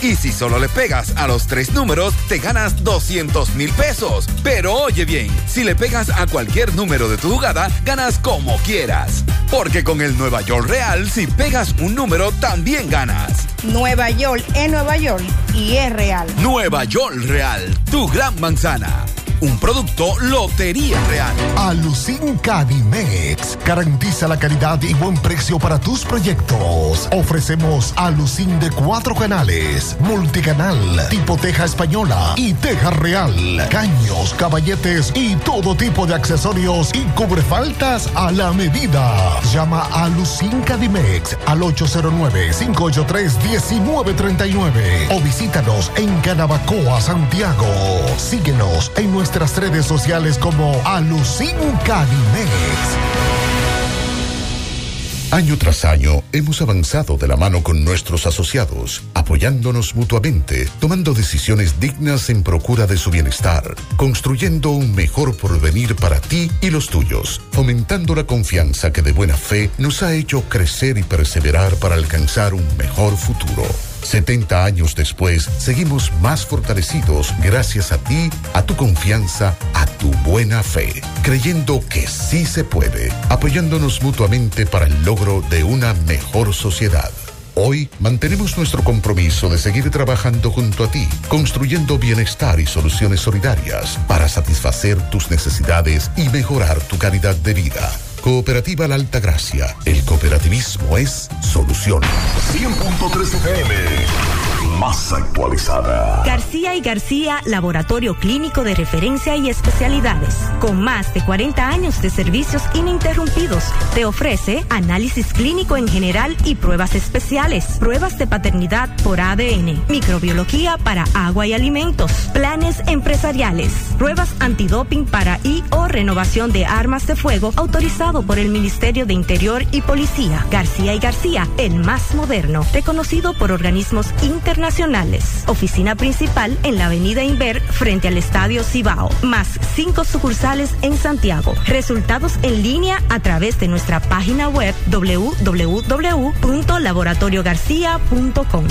Y si solo le pegas a los 3 números, te ganas 200,000 pesos. Pero oye bien, si le pegas a cualquier número de tu jugada, ganas como quieras. Porque con el Nueva York Real, si pegas un número, también ganas. Nueva York es Nueva York y es real. Nueva York Real, tu gran manzana. Un producto Lotería Real. Alucin Cadimex garantiza la calidad y buen precio para tus proyectos. Ofrecemos Alucin de 4 canales, multicanal, tipo teja española y teja real, caños, caballetes y todo tipo de accesorios y cubrefaltas a la medida. Llama a Alucin Cadimex al 809-583-1939 o visítanos en Canabacoa, Santiago. Síguenos en nuestras redes sociales como Alucin Cadimex. Año tras año hemos avanzado de la mano con nuestros asociados, apoyándonos mutuamente, tomando decisiones dignas en procura de su bienestar, construyendo un mejor porvenir para ti y los tuyos, fomentando la confianza que de buena fe nos ha hecho crecer y perseverar para alcanzar un mejor futuro. 70 años después, seguimos más fortalecidos gracias a ti, a tu confianza, a tu buena fe, creyendo que sí se puede, apoyándonos mutuamente para el logro de una mejor sociedad. Hoy mantenemos nuestro compromiso de seguir trabajando junto a ti, construyendo bienestar y soluciones solidarias para satisfacer tus necesidades y mejorar tu calidad de vida. Cooperativa La Altagracia. El cooperativismo es solución. 100.3 FM. Más actualizada. García y García, laboratorio clínico de referencia y especialidades. Con más de 40 años de servicios ininterrumpidos, te ofrece análisis clínico en general y pruebas especiales, pruebas de paternidad por ADN, microbiología para agua y alimentos, planes empresariales, pruebas antidoping para y o renovación de armas de fuego autorizado por el Ministerio de Interior y Policía. García y García, el más moderno, reconocido por organismos internacionales. Oficina principal en la avenida Inver frente al Estadio Cibao, más 5 sucursales en Santiago. Resultados en línea a través de nuestra página web www.laboratoriogarcia.com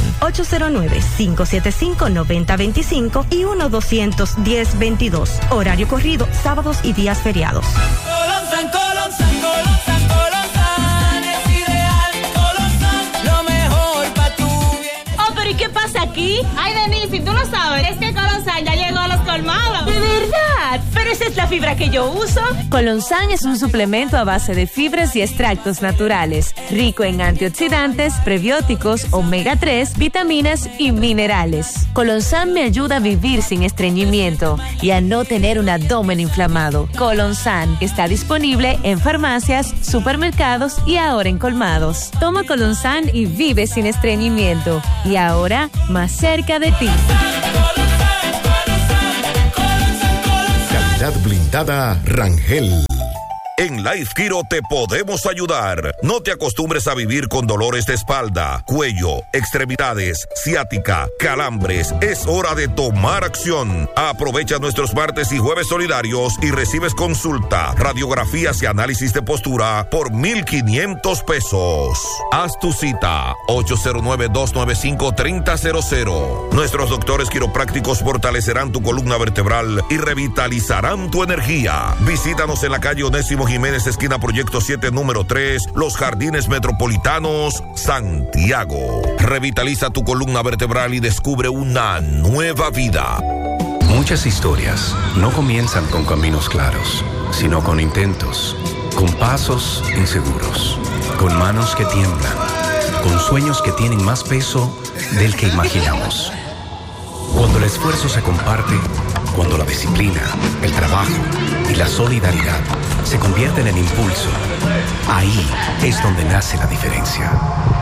809-575-9025 y 1-210-22. Horario corrido, sábados y días feriados. ¿Y qué pasa aquí? Ay, Denise, si tú no sabes, es que Colonsan ya llegó a los colmados. ¿De verdad? Pero esa es la fibra que yo uso. Colonsan es un suplemento a base de fibras y extractos naturales, rico en antioxidantes, prebióticos, omega 3, vitaminas y minerales. Colonsan me ayuda a vivir sin estreñimiento y a no tener un abdomen inflamado. Colonsan está disponible en farmacias, supermercados y ahora en colmados. Toma Colonsan y vive sin estreñimiento. Y ahora más cerca de ti. Calidad blindada Rangel. En Life Kiro te podemos ayudar. No te acostumbres a vivir con dolores de espalda, cuello, extremidades, ciática, calambres. Es hora de tomar acción. Aprovecha nuestros martes y jueves solidarios y recibes consulta, radiografías y análisis de postura por $1,500. Haz tu cita 809-295-3000. Nuestros doctores quiroprácticos fortalecerán tu columna vertebral y revitalizarán tu energía. Visítanos en la calle Onésimo Jiménez, esquina Proyecto 7, número 3, Los Jardines Metropolitanos, Santiago. Revitaliza tu columna vertebral y descubre una nueva vida. Muchas historias no comienzan con caminos claros, sino con intentos, con pasos inseguros, con manos que tiemblan, con sueños que tienen más peso del que imaginamos. Cuando el esfuerzo se comparte, cuando la disciplina, el trabajo y la solidaridad se convierten en impulso, ahí es donde nace la diferencia.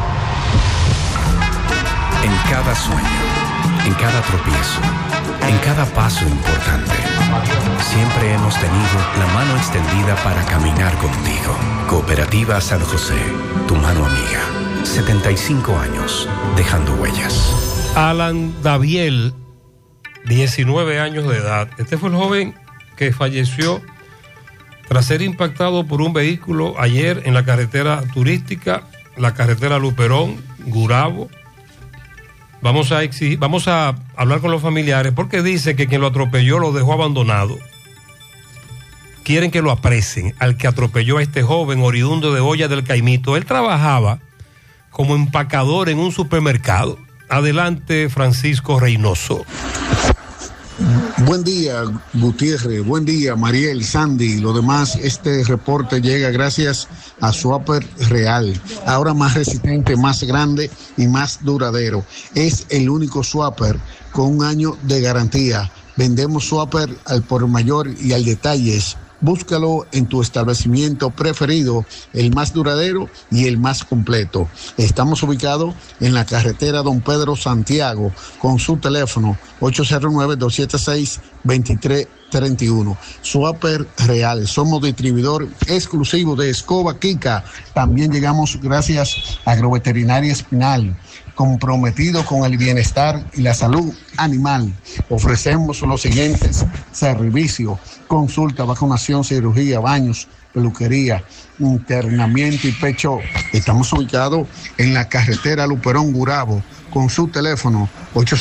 En cada sueño, en cada tropiezo, en cada paso importante, siempre hemos tenido la mano extendida para caminar contigo. Cooperativa San José, tu mano amiga. 75 años, dejando huellas. Alan Daviel, 19 años de edad. Este fue el joven que falleció tras ser impactado por un vehículo ayer en la carretera turística, la carretera Luperón, Gurabo. Vamos a hablar con los familiares porque dice que quien lo atropelló lo dejó abandonado. Quieren que lo apresen al que atropelló a este joven oriundo de Olla del Caimito. Él trabajaba como empacador en un supermercado. Adelante, Francisco Reynoso. Buen día, Gutiérrez. Buen día, Mariel, Sandy. Lo demás, este reporte llega gracias a Swapper Real. Ahora más resistente, más grande y más duradero. Es el único Swapper con 1 año de garantía. Vendemos Swapper al por mayor y al detalles. Búscalo en tu establecimiento preferido, el más duradero y el más completo. Estamos ubicados en la carretera Don Pedro Santiago con su teléfono 809-276-2331. Swapper Real. Somos distribuidor exclusivo de Escoba Kika. También llegamos gracias a Agroveterinaria Espinal, comprometido con el bienestar y la salud animal. Ofrecemos los siguientes servicios: consulta, vacunación, cirugía, baños, peluquería, internamiento y pecho. Estamos ubicados en la carretera Luperón Gurabo con su teléfono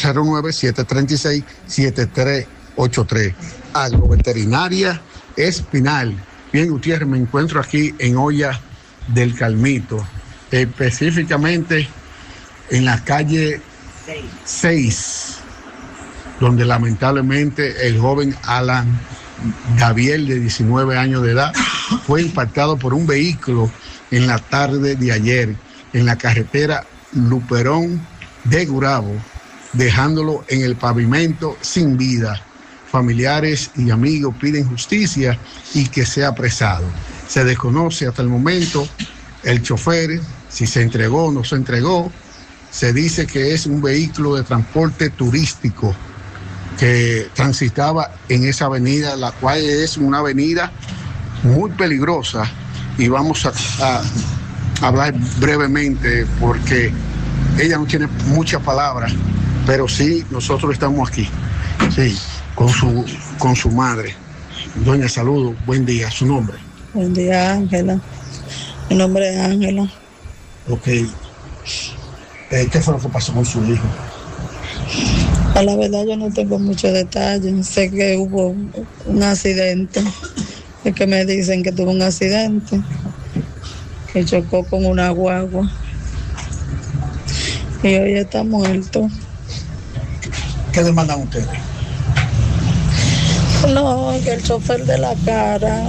809-736-7383. Agroveterinaria Espinal. Bien, Gutiérrez, me encuentro aquí en Olla del Caimito, específicamente en la calle 6, donde lamentablemente el joven Alan Gabriel, de 19 años de edad, fue impactado por un vehículo en la tarde de ayer en la carretera Luperón de Gurabo, dejándolo en el pavimento sin vida. Familiares y amigos piden justicia y que sea apresado. Se desconoce hasta el momento el chofer, si se entregó o no se entregó. Se dice que es un vehículo de transporte turístico que transitaba en esa avenida, la cual es una avenida muy peligrosa, y vamos a hablar brevemente porque ella no tiene muchas palabras, pero sí, nosotros estamos aquí, sí, con su madre. Doña, saludo, buen día, ¿su nombre? Buen día, Ángela. Mi nombre es Ángela. Ok. ¿Qué fue lo que pasó con su hijo? A la verdad yo no tengo muchos detalles. Sé que hubo un accidente. Es que me dicen que tuvo un accidente, que chocó con una guagua y hoy está muerto. ¿Qué demandan ustedes? No, que el chofer de la cara,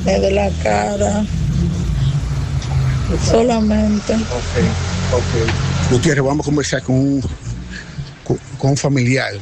solamente. Ok. Gutiérrez, vamos a conversar con un familiar.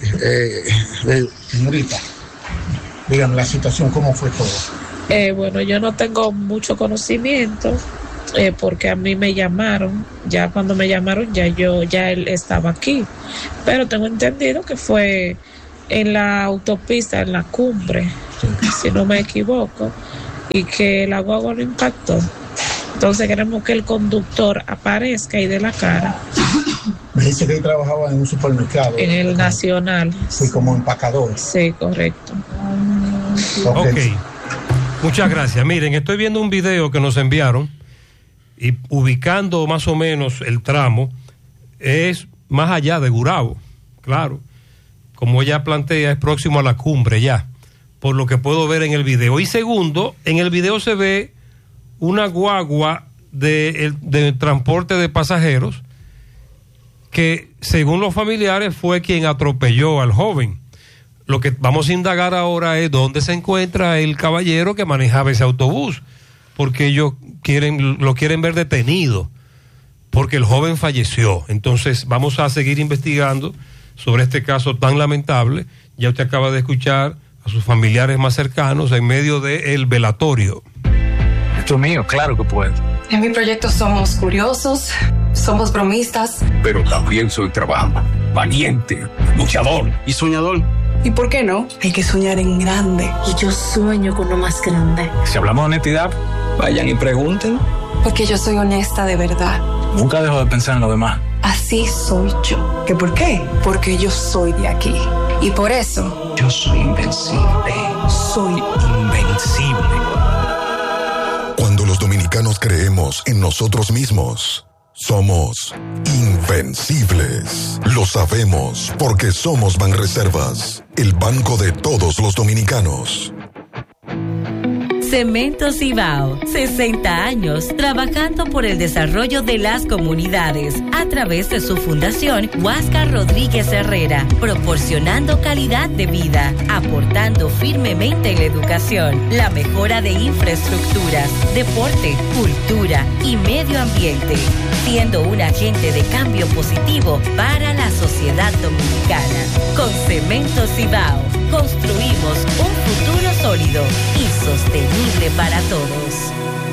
Señorita, dígame la situación, ¿cómo fue todo? Bueno, yo no tengo mucho conocimiento porque a mí me llamaron. Ya cuando me llamaron ya él estaba aquí, pero tengo entendido que fue en la autopista, en la cumbre, si no me equivoco, y que la guagua lo impactó. Entonces queremos que el conductor aparezca y dé la cara. Me dice que él trabajaba en un supermercado. En el Nacional. Sí, como empacador. Sí, correcto. Ok. Muchas gracias. Miren, estoy viendo un video que nos enviaron y ubicando más o menos el tramo, es más allá de Gurabo, claro. Como ella plantea, es próximo a la cumbre ya, por lo que puedo ver en el video. Y segundo, en el video se ve una guagua de transporte de pasajeros que, según los familiares, fue quien atropelló al joven. Lo que vamos a indagar ahora es dónde se encuentra el caballero que manejaba ese autobús, porque ellos lo quieren ver detenido, porque el joven falleció. Entonces vamos a seguir investigando sobre este caso tan lamentable. Ya usted acaba de escuchar a sus familiares más cercanos en medio del velatorio. Esto es mío, claro que puedo. En mi proyecto somos curiosos, somos bromistas. Pero también soy trabajador, valiente, luchador y soñador. ¿Y por qué no? Hay que soñar en grande. Y yo sueño con lo más grande. Si hablamos de honestidad, vayan y pregunten. Porque yo soy honesta de verdad. Nunca dejo de pensar en lo demás. Así soy yo. ¿Qué por qué? Porque yo soy de aquí. Y por eso... yo soy invencible. Soy invencible. Cuando los dominicanos creemos en nosotros mismos, Somos invencibles. Lo sabemos porque somos Banreservas, el banco de todos los dominicanos. Cemento Cibao, 60 años trabajando por el desarrollo de las comunidades a través de su fundación Huáscar Rodríguez Herrera, proporcionando calidad de vida, aportando firmemente en la educación, la mejora de infraestructuras, deporte, cultura y medio ambiente, siendo un agente de cambio positivo para la sociedad dominicana. Con Cemento Cibao, construimos un futuro sólido y sostenible para todos.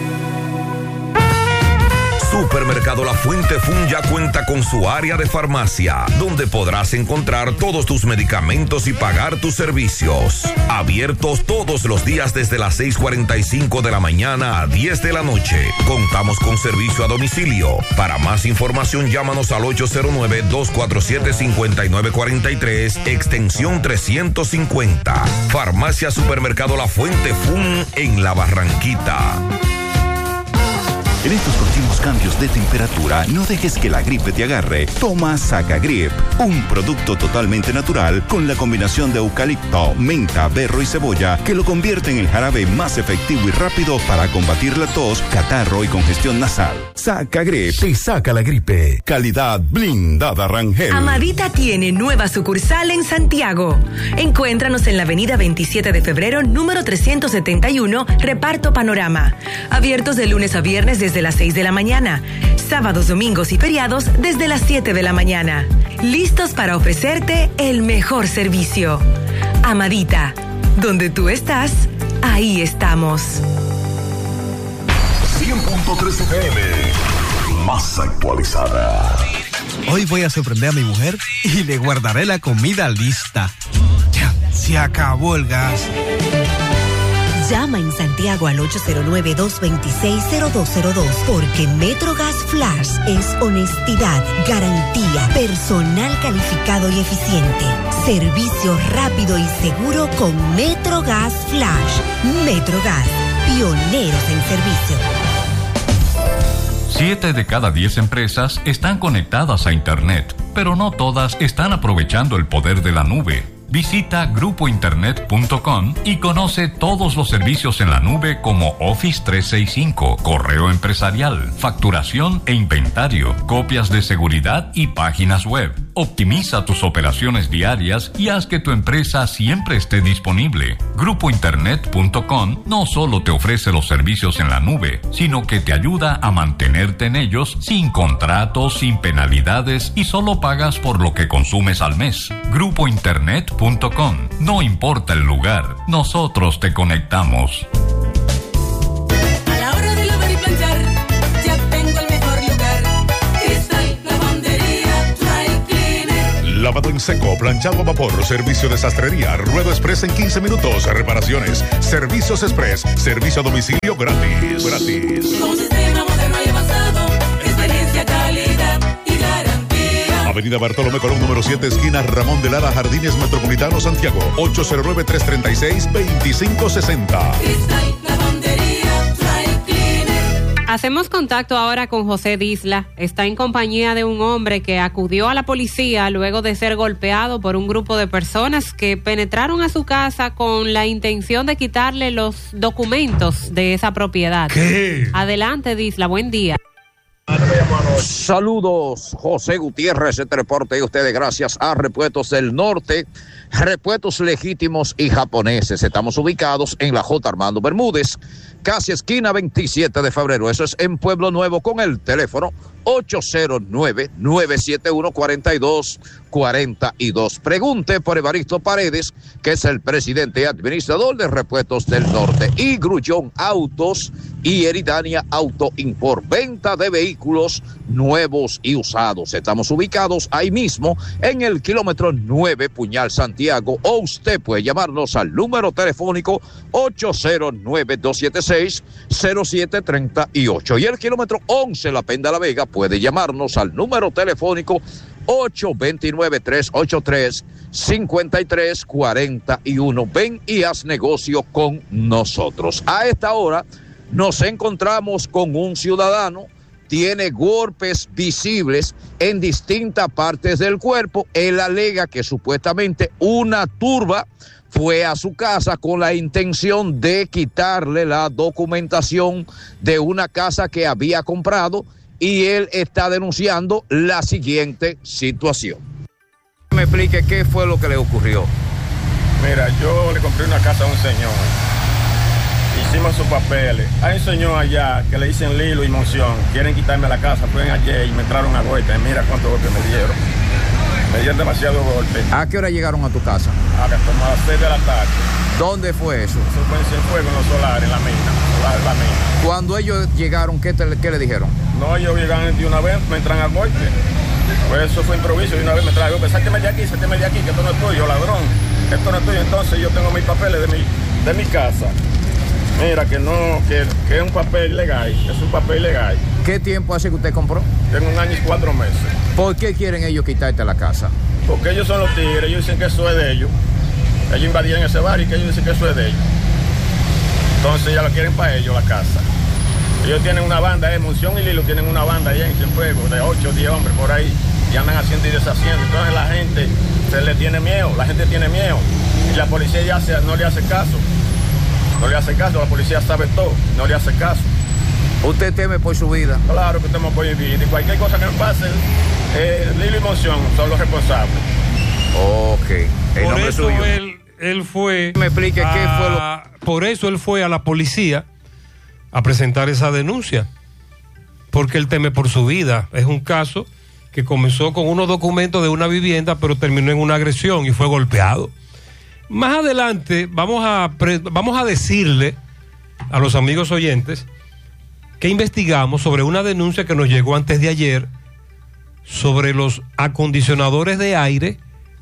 Supermercado La Fuente Fun ya cuenta con su área de farmacia, donde podrás encontrar todos tus medicamentos y pagar tus servicios. Abiertos todos los días desde las 6:45 de la mañana a 10 de la noche. Contamos con servicio a domicilio. Para más información, llámanos al 809-247-5943, extensión 350. Farmacia Supermercado La Fuente Fun en La Barranquita. En estos continuos cambios de temperatura, no dejes que la gripe te agarre. Toma Sacagrip, un producto totalmente natural con la combinación de eucalipto, menta, berro y cebolla que lo convierte en el jarabe más efectivo y rápido para combatir la tos, catarro y congestión nasal. Sacagrip te saca la gripe. Calidad blindada Rangel. Amadita tiene nueva sucursal en Santiago. Encuéntranos en la avenida 27 de febrero, número 371, Reparto Panorama. Abiertos de lunes a viernes desde las 6 de la mañana, sábados, domingos y feriados desde las 7 de la mañana. Listos para ofrecerte el mejor servicio. Amadita, donde tú estás, ahí estamos. 100.3 FM, más actualizada. Hoy voy a sorprender a mi mujer y le guardaré la comida lista. Ya, se acabó el gas. Llama en Santiago al 809-226-0202 porque MetroGas Flash es honestidad, garantía, personal calificado y eficiente, servicio rápido y seguro con MetroGas Flash. MetroGas, pioneros en servicio. 7 de cada 10 empresas están conectadas a Internet, pero no todas están aprovechando el poder de la nube. Visita grupointernet.com y conoce todos los servicios en la nube como Office 365, correo empresarial, facturación e inventario, copias de seguridad y páginas web. Optimiza tus operaciones diarias y haz que tu empresa siempre esté disponible. Grupointernet.com no solo te ofrece los servicios en la nube, sino que te ayuda a mantenerte en ellos sin contratos, sin penalidades y solo pagas por lo que consumes al mes. Grupointernet.com. No importa el lugar, nosotros te conectamos. A la hora de lavar y planchar, ya tengo el mejor lugar. Cristal Lavandería Dry Cleaner. Lavado en seco, planchado a vapor, servicio de sastrería, ruedo express en 15 minutos, reparaciones, servicios express, servicio a domicilio gratis. Con un sistema moderno y avanzado, experiencia, calidad y garantía. Avenida Bartolomé Colón, número 7, esquina Ramón de Lara, Jardines Metropolitano, Santiago. 809-336-2560. Cristal Lavandería Dry Cleaner. Hacemos contacto ahora con José Disla. Está en compañía de un hombre que acudió a la policía luego de ser golpeado por un grupo de personas que penetraron a su casa con la intención de quitarle los documentos de esa propiedad. ¿Qué? Adelante, Disla, buen día. Saludos, José Gutiérrez, este reporte de ustedes gracias a Repuestos del Norte, repuestos legítimos y japoneses. Estamos ubicados en la J. Armando Bermúdez, casi esquina 27 de febrero, eso es en Pueblo Nuevo, con el teléfono 809-971-4242. Pregunte por Evaristo Paredes, que es el presidente y administrador de Repuestos del Norte, y Grullón Autos y Eridania Auto Import, venta de vehículos nuevos y usados. Estamos ubicados ahí mismo en el kilómetro 9, Puñal, Santiago, o usted puede llamarnos al número telefónico 809-276-0738, y el kilómetro 11, La Penda La Vega, puede llamarnos al número telefónico 829-383-5341. Ven y haz negocio con nosotros. A esta hora nos encontramos con un ciudadano tiene golpes visibles en distintas partes del cuerpo. Él alega que supuestamente una turba fue a su casa con la intención de quitarle la documentación de una casa que había comprado, y él está denunciando la siguiente situación. Me explique qué fue lo que le ocurrió. Mira, yo le compré una casa a un señor. Hicimos sus papeles. Hay un señor allá que le dicen Lilo y Monción. Quieren quitarme la casa. Fueron ayer y me entraron a golpe. Mira cuántos golpes me dieron. Me dieron demasiado golpe. ¿A qué hora llegaron a tu casa? Como a las 6 de la tarde. ¿Dónde fue eso? Eso fue en Cienfuegos, en los solares, en la mina. Cuando ellos llegaron, ¿qué le dijeron? No, ellos llegaron de una vez, me entran a golpe. Pues eso fue improviso, y una vez me trajo, sáqueme de aquí, que esto no es tuyo, ladrón. Esto no es tuyo. Entonces yo tengo mis papeles de mi casa. Mira, que es un papel legal, es un papel legal. ¿Qué tiempo hace que usted compró? Tengo 1 año y 4 meses. ¿Por qué quieren ellos quitarte la casa? Porque ellos son los tigres, ellos dicen que eso es de ellos. Ellos invadieron ese bar y que ellos dicen que eso es de ellos. Entonces ya lo quieren para ellos la casa. Ellos tienen una banda, Monción y Lilo tienen una banda allá en Cienfuegos de 8 o 10 hombres por ahí, y andan haciendo y deshaciendo. Entonces la gente se le tiene miedo, y la policía ya no le hace caso. No le hace caso, la policía sabe todo, no le hace caso. ¿Usted teme por su vida? Claro que temo por mi vida, y cualquier cosa que me pase, Lilo y Monción son los responsables. Ok. Por eso él fue. Me explique qué fue lo. Por eso él fue a la policía a presentar esa denuncia, porque él teme por su vida. Es un caso que comenzó con unos documentos de una vivienda, pero terminó en una agresión y fue golpeado. Más adelante vamos a decirle a los amigos oyentes que investigamos sobre una denuncia que nos llegó antes de ayer sobre los acondicionadores de aire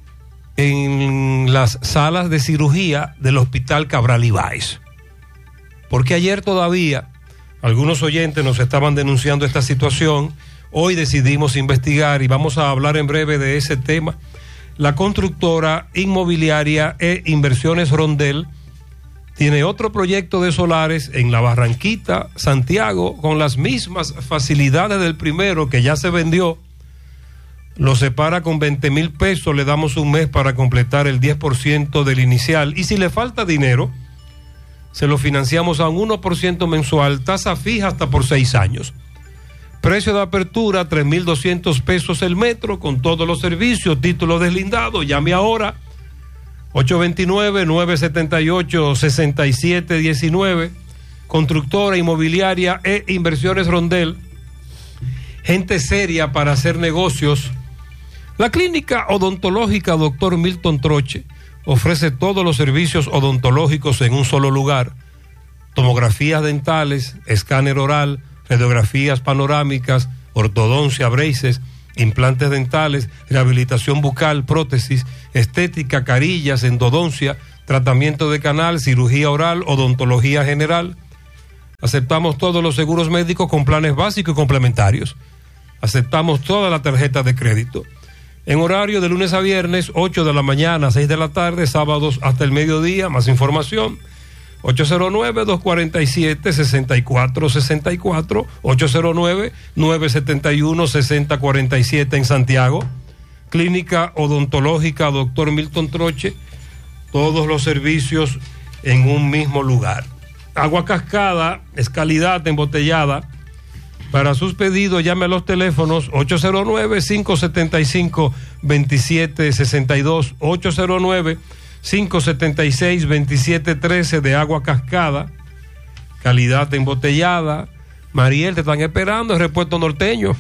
en las salas de cirugía del Hospital Cabral Ibáez. Porque ayer todavía algunos oyentes nos estaban denunciando esta situación. Hoy decidimos investigar y vamos a hablar en breve de ese tema. La constructora inmobiliaria e Inversiones Rondel tiene otro proyecto de solares en La Barranquita, Santiago, con las mismas facilidades del primero que ya se vendió. Lo separa con 20,000 pesos, le damos un mes para completar el 10% del inicial, y si le falta dinero, se lo financiamos a un 1% mensual, tasa fija hasta por 6 años. Precio de apertura, 3,200 pesos el metro, con todos los servicios, título deslindado. Llame ahora, 829-978-6719, constructora inmobiliaria e Inversiones Rondel, gente seria para hacer negocios. La clínica odontológica Dr. Milton Troche ofrece todos los servicios odontológicos en un solo lugar: tomografías dentales, escáner oral, radiografías panorámicas, ortodoncia, braces, implantes dentales, rehabilitación bucal, prótesis, estética, carillas, endodoncia, tratamiento de canal, cirugía oral, odontología general. Aceptamos todos los seguros médicos con planes básicos y complementarios. Aceptamos toda la tarjeta de crédito. En horario de lunes a viernes, 8 de la mañana a 6 de la tarde, sábados hasta el mediodía. Más información, 809-247-6464, 809-971-6047 en Santiago. Clínica odontológica Dr. Milton Troche, todos los servicios en un mismo lugar. Agua Cascada es calidad embotellada. Para sus pedidos, llame a los teléfonos 809-575-2762, 809-576-2713 de Agua Cascada, calidad embotellada. Mariel, te están esperando, el repuesto norteño.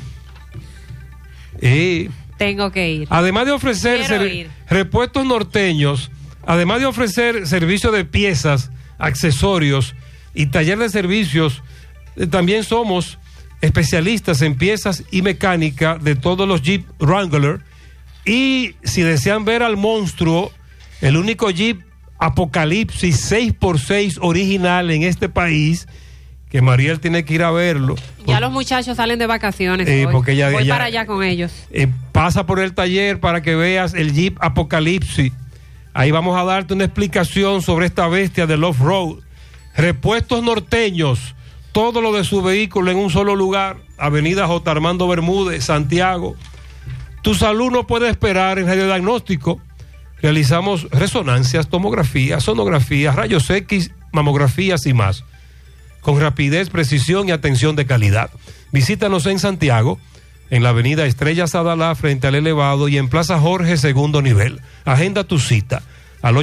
Tengo que ir. Además de ofrecer repuestos norteños, además de ofrecer servicio de piezas, accesorios y taller de servicios, también somos especialistas en piezas y mecánica de todos los Jeep Wrangler. Y si desean ver al monstruo, el único Jeep Apocalipsis 6x6 original en este país, que Mariel tiene que ir a verlo. Ya los muchachos salen de vacaciones hoy. Porque voy para allá con ellos. Pasa por el taller para que veas el Jeep Apocalipsis. Ahí vamos a darte una explicación sobre esta bestia del off-road. Repuestos norteños, todo lo de su vehículo en un solo lugar, Avenida J. Armando Bermúdez, Santiago. Tu salud no puede esperar. En Radiodiagnóstico realizamos resonancias, tomografías, sonografías, rayos X, mamografías y más, con rapidez, precisión y atención de calidad. Visítanos en Santiago, en la avenida Estrella Sadalá, frente al Elevado, y en Plaza Jorge, segundo nivel. Agenda tu cita al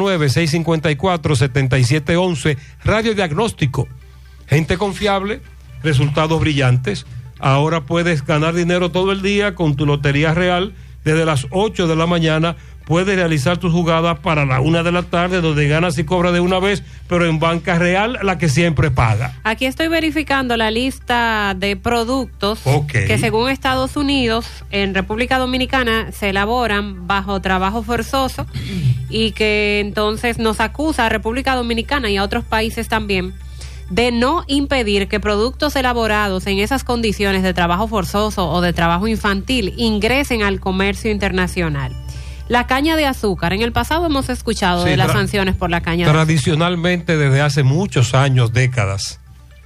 809-654-7711. Radiodiagnóstico. Gente confiable, resultados brillantes. Ahora puedes ganar dinero todo el día con tu Lotería Real. Desde las 8 de la mañana puedes realizar tus jugadas para la 1 de la tarde, donde ganas y cobras de una vez, pero en Banca Real, la que siempre paga. Aquí estoy verificando la lista de productos que según Estados Unidos, en República Dominicana, se elaboran bajo trabajo forzoso y que entonces nos acusa a República Dominicana y a otros países también de no impedir que productos elaborados en esas condiciones de trabajo forzoso o de trabajo infantil ingresen al comercio internacional. La caña de azúcar. En el pasado hemos escuchado de las sanciones por la caña de azúcar. Tradicionalmente, desde hace muchos años, décadas.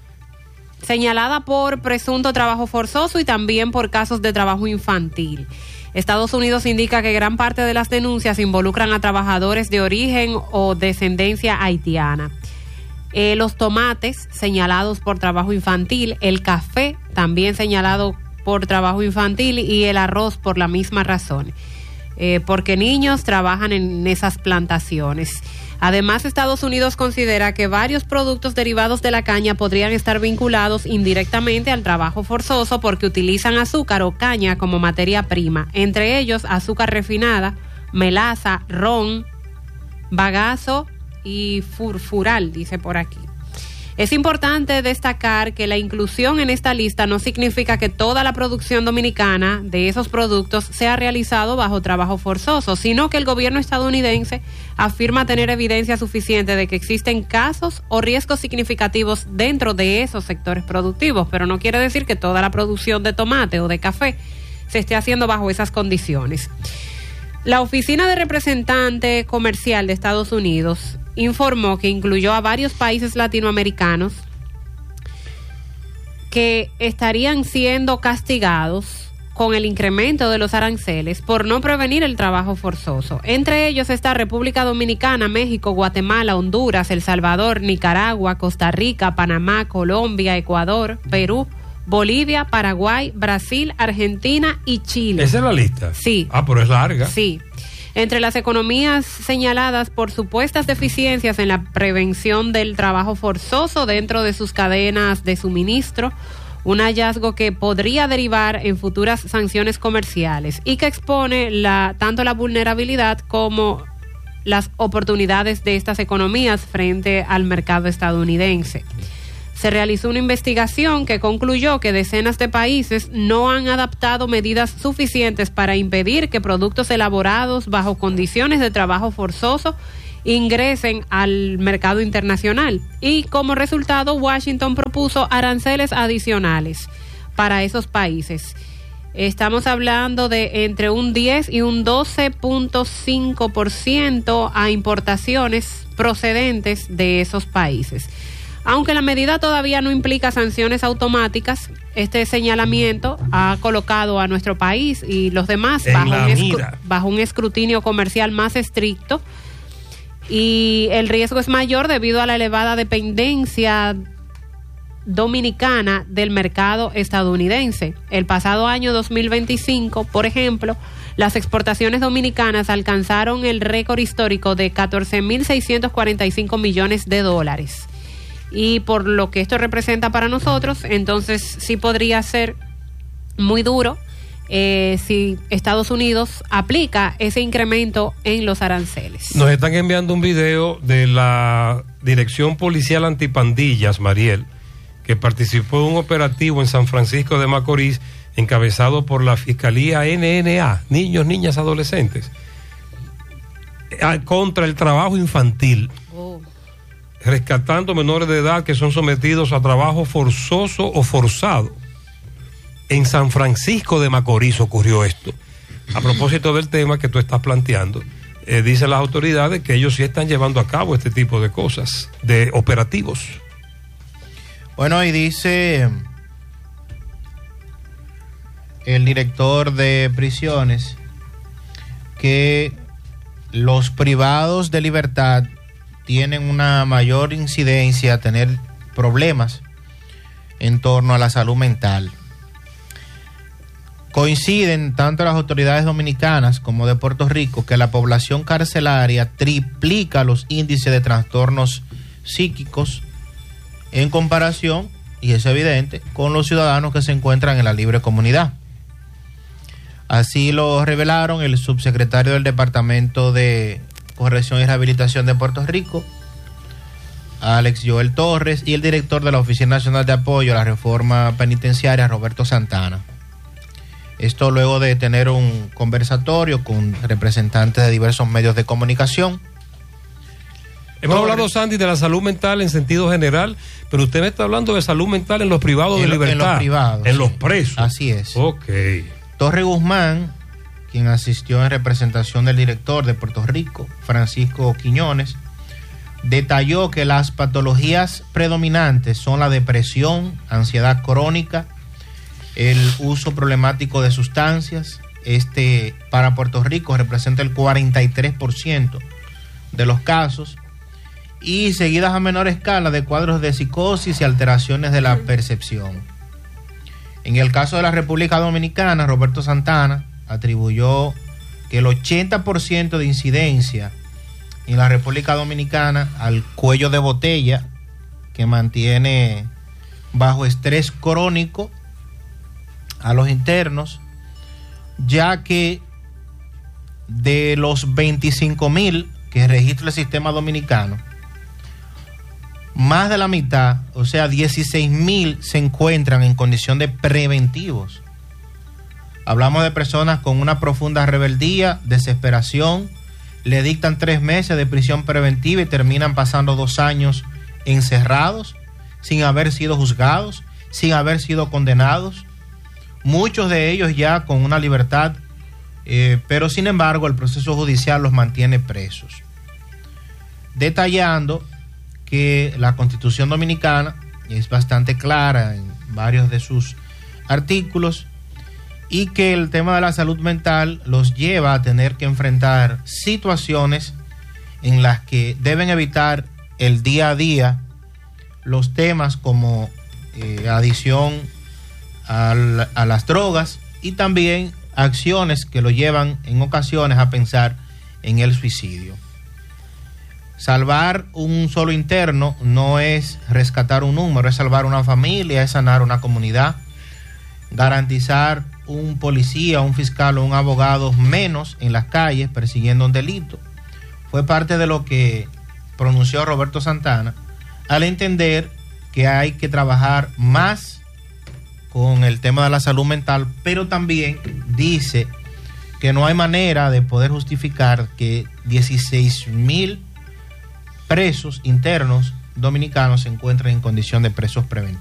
Señalada por presunto trabajo forzoso y también por casos de trabajo infantil. Estados Unidos indica que gran parte de las denuncias involucran a trabajadores de origen o descendencia haitiana. Los tomates señalados por trabajo infantil, el café también señalado por trabajo infantil y el arroz por la misma razón, porque niños trabajan en esas plantaciones. Además, Estados Unidos considera que varios productos derivados de la caña podrían estar vinculados indirectamente al trabajo forzoso porque utilizan azúcar o caña como materia prima, entre ellos azúcar refinada, melaza, ron, bagazo y furfural, dice por aquí. Es importante destacar que la inclusión en esta lista no significa que toda la producción dominicana de esos productos sea realizado bajo trabajo forzoso, sino que el gobierno estadounidense afirma tener evidencia suficiente de que existen casos o riesgos significativos dentro de esos sectores productivos, pero no quiere decir que toda la producción de tomate o de café se esté haciendo bajo esas condiciones. La Oficina de Representante Comercial de Estados Unidos informó que incluyó a varios países latinoamericanos que estarían siendo castigados con el incremento de los aranceles por no prevenir el trabajo forzoso. Entre ellos está República Dominicana, México, Guatemala, Honduras, El Salvador, Nicaragua, Costa Rica, Panamá, Colombia, Ecuador, Perú, Bolivia, Paraguay, Brasil, Argentina y Chile. ¿Esa es la lista? Sí. Pero es larga. Sí. Entre las economías señaladas por supuestas deficiencias en la prevención del trabajo forzoso dentro de sus cadenas de suministro, un hallazgo que podría derivar en futuras sanciones comerciales y que expone tanto la vulnerabilidad como las oportunidades de estas economías frente al mercado estadounidense. Se realizó una investigación que concluyó que decenas de países no han adaptado medidas suficientes para impedir que productos elaborados bajo condiciones de trabajo forzoso ingresen al mercado internacional. Y como resultado, Washington propuso aranceles adicionales para esos países. Estamos hablando de entre un 10 y un 12.5% a importaciones procedentes de esos países. Aunque la medida todavía no implica sanciones automáticas, este señalamiento ha colocado a nuestro país y los demás bajo un escrutinio comercial más estricto, y el riesgo es mayor debido a la elevada dependencia dominicana del mercado estadounidense. El pasado año 2025, por ejemplo, las exportaciones dominicanas alcanzaron el récord histórico de 14.645 millones de dólares. Y por lo que esto representa para nosotros, entonces sí podría ser muy duro si Estados Unidos aplica ese incremento en los aranceles. Nos están enviando un video de la Dirección Policial Antipandillas, Mariel, que participó en un operativo en San Francisco de Macorís, encabezado por la Fiscalía NNA, niños, niñas, adolescentes, contra el trabajo infantil. Rescatando menores de edad que son sometidos a trabajo forzoso o forzado. En San Francisco de Macorís ocurrió esto. A propósito del tema que tú estás planteando, dicen las autoridades que ellos sí están llevando a cabo este tipo de cosas, de operativos. Bueno, y dice el director de prisiones que los privados de libertad tienen una mayor incidencia a tener problemas en torno a la salud mental. Coinciden tanto las autoridades dominicanas como de Puerto Rico que la población carcelaria triplica los índices de trastornos psíquicos en comparación, y es evidente, con los ciudadanos que se encuentran en la libre comunidad. Así lo revelaron el subsecretario del Departamento de Corrección y Rehabilitación de Puerto Rico, Alex Joel Torres, y el director de la Oficina Nacional de Apoyo a la Reforma Penitenciaria, Roberto Santana. Esto luego de tener un conversatorio con representantes de diversos medios de comunicación. Hemos hablado, Sandy, de la salud mental en sentido general, pero usted me está hablando de salud mental en los privados de libertad. En los privados. En los presos. Así es. Ok. Torre Guzmán, quien asistió en representación del director de Puerto Rico, Francisco Quiñones, detalló que las patologías predominantes son la depresión, ansiedad crónica, el uso problemático de sustancias. Para Puerto Rico representa el 43% de los casos, y seguidas a menor escala de cuadros de psicosis y alteraciones de la percepción. En el caso de la República Dominicana, Roberto Santana atribuyó que el 80% de incidencia en la República Dominicana al cuello de botella, que mantiene bajo estrés crónico a los internos, ya que de los 25,000 que registra el sistema dominicano, más de la mitad, o sea 16,000, se encuentran en condición de preventivos. Hablamos de personas con una profunda rebeldía, desesperación, le dictan 3 meses de prisión preventiva y terminan pasando 2 años encerrados, sin haber sido juzgados, sin haber sido condenados. Muchos de ellos ya con una libertad, pero sin embargo el proceso judicial los mantiene presos. Detallando que la Constitución Dominicana es bastante clara en varios de sus artículos, y que el tema de la salud mental los lleva a tener que enfrentar situaciones en las que deben evitar el día a día los temas como adicción a las drogas, y también acciones que lo llevan en ocasiones a pensar en el suicidio. Salvar un solo interno no es rescatar un número, es salvar una familia, es sanar una comunidad. Garantizar un policía, un fiscal o un abogado menos en las calles persiguiendo un delito fue parte de lo que pronunció Roberto Santana, al entender que hay que trabajar más con el tema de la salud mental, pero también dice que no hay manera de poder justificar que 16,000 presos internos dominicanos se encuentren en condición de presos preventivos.